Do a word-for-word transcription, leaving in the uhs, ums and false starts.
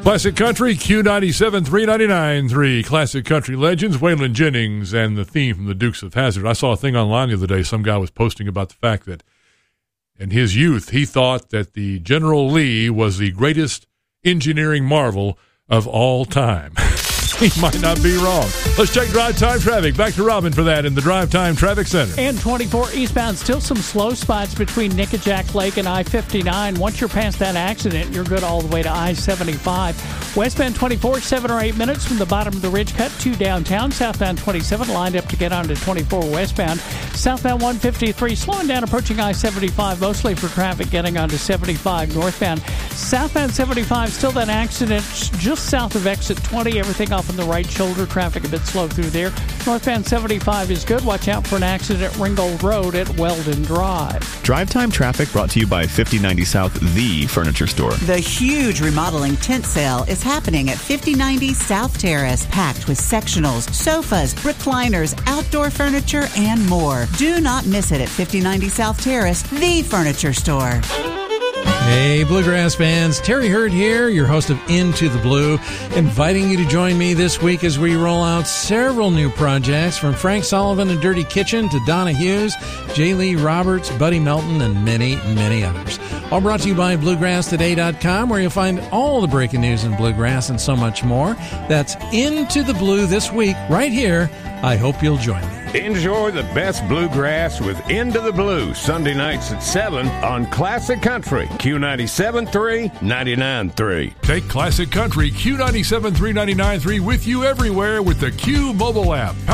Classic Country, Q ninety-seven three ninety-nine three. Classic Country Legends, Waylon Jennings, and the theme from the Dukes of Hazzard. I saw a thing online the other day. Some guy was posting about the fact that in his youth, he thought that the General Lee was the greatest engineering marvel of all time. He might not be wrong. Let's check drive time traffic. Back to Robin for that in the Drive Time Traffic Center. And twenty-four eastbound, still some slow spots between Nickajack Lake and I fifty-nine. Once you're past that accident, you're good all the way to I seventy-five. Westbound twenty-four, seven or eight minutes from the bottom of the ridge cut to downtown. Southbound twenty-seven, lined up to get onto twenty-four westbound. Southbound one fifty-three, slowing down approaching I seventy-five, mostly for traffic getting onto seventy-five northbound. Southbound seventy-five, still that accident just south of exit twenty. Everything off on the right shoulder. Traffic a bit slow through there. Northbound seventy-five is good. Watch out for an accident at Ringgold Road at Weldon Drive. Drive Time Traffic brought to you by fifty ninety South, the furniture store. The huge remodeling tent sale is happening at fifty ninety South Terrace, packed with sectionals, sofas, recliners, outdoor furniture, and more. Do not miss it at fifty ninety South Terrace, the furniture store. Hey, Bluegrass fans, Terry Hurd here, your host of Into the Blue, inviting you to join me this week as we roll out several new projects from Frank Sullivan and Dirty Kitchen to Donna Hughes, J. Lee Roberts, Buddy Melton, and many, many others. All brought to you by Bluegrass Today dot com, where you'll find all the breaking news in bluegrass and so much more. That's Into the Blue this week, right here. I hope you'll join me. Enjoy the best bluegrass with Into the Blue, Sunday nights at seven on Classic Country, Q ninety-seven three, ninety-nine three. Take Classic Country, Q ninety-seven three ninety-nine three with you everywhere with the Q mobile app.